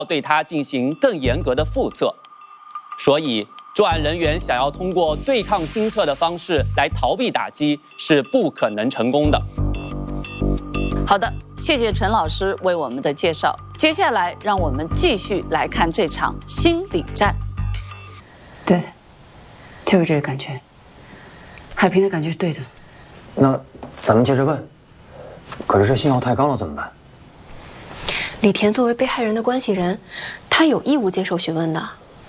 对他进行更严格的复测。所以，专案人员想要通过对抗心测的方式来逃避打击，是不可能成功的。 好的，谢谢陈老师为我们的介绍。接下来，让我们继续来看这场心理战。 对，就是这个感觉。海平的感觉是对的。 那咱们接着问。可是这信号太高了，怎么办？ 李田作为被害人的关系人，他有义务接受询问的。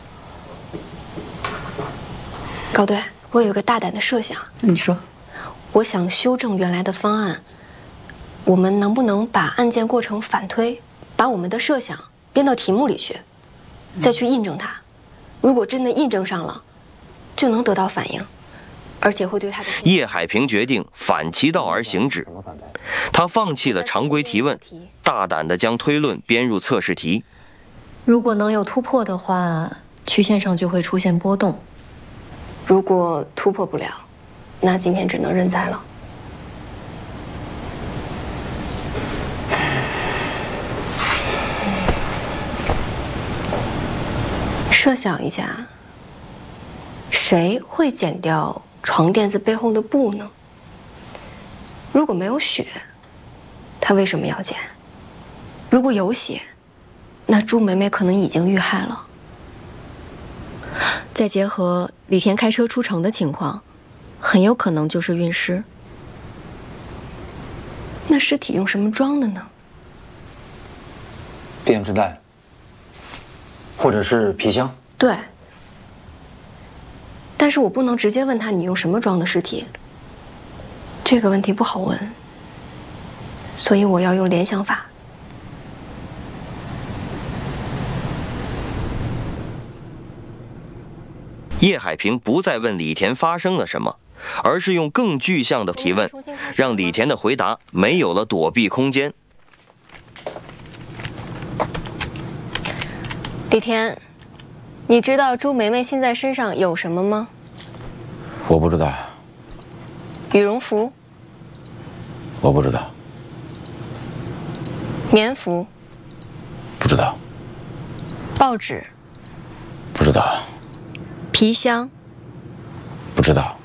高队，我有一个大胆的设想。 你说。 我想修正原来的方案。我们能不能把案件过程反推，把我们的设想编到题目里去，再去印证它？如果真的印证上了，就能得到反应，而且会对他的。 叶海平决定反其道而行之，他放弃了常规提问，大胆地将推论编入测试题。 如果能有突破的话，曲线上就会出现波动。如果突破不了，那今天只能认栽了。设想一下，谁会剪掉床垫子背后的布呢？如果没有血，他为什么要剪？如果有血，那朱梅梅可能已经遇害了。再结合李田开车出城的情况，很有可能就是运尸。那尸体用什么装的呢？ 编织袋，或者是皮箱。 对。但是我不能直接问他你用什么装的尸体，这个问题不好问，所以我要用联想法。 叶海平不再问李田发生了什么，而是用更具象的提问，让李田的回答没有了躲避空间。 李田，你知道朱梅梅现在身上有什么吗？ 我不知道。 羽绒服？ 我不知道。 棉服？ 不知道。 报纸？ 不知道。 皮箱？ 不知道。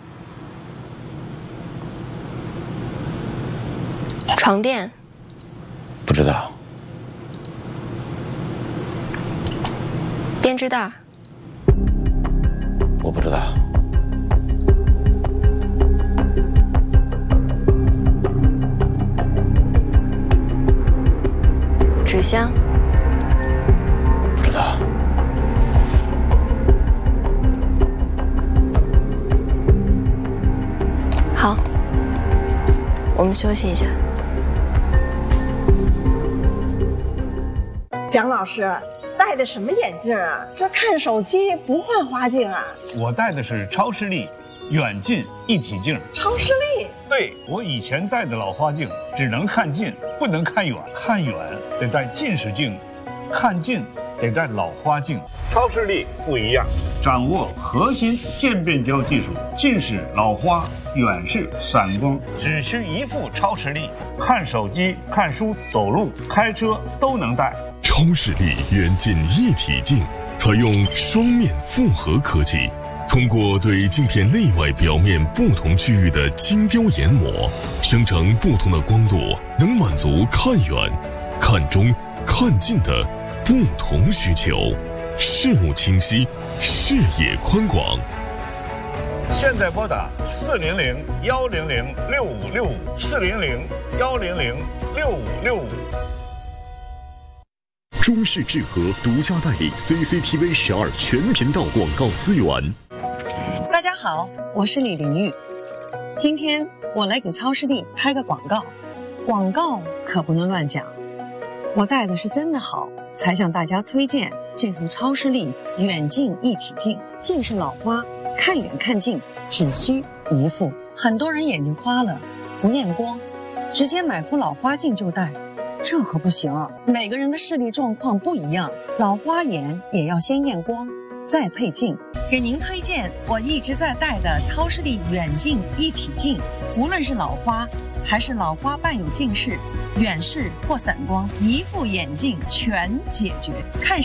床垫？ 不知道。 编织袋？ 我不知道。 纸箱？ 不知道。 好，我们休息一下。 蒋老师戴的什么眼镜啊？这看手机不换花镜啊？ 我戴的是超视力远近一体镜。 超视力？ 对，我以前戴的老花镜只能看近，不能看远，看远得戴近视镜，看近得戴老花镜。超视力不一样，掌握核心渐变焦技术，近视、老花、远视、散光，只需一副超视力，看手机、看书、走路、开车都能戴。 超视力远近一体镜采用双面复合科技，通过对镜片内外表面不同区域的精雕研磨，生成不同的光度，能满足看远、看中、看近的不同需求，视物清晰，视野宽广。 现在拨打400-100-6565，400-100-6565。 中视智和独家代理 CCTV 12全频道广告资源。 大家好，我是李玲玉。今天我来给超视力拍个广告，广告可不能乱讲。我戴的是真的好，才向大家推荐这副超视力远近一体镜。近视老花，看远看近只需一副。很多人眼睛花了，不验光，直接买副老花镜就戴。这可不行啊！每个人的视力状况不一样，老花眼也要先验光，再配镜。给您推荐我一直在戴的超视力远近一体镜，无论是老花还是老花伴有近视、远视或散光，一副眼镜全解决。看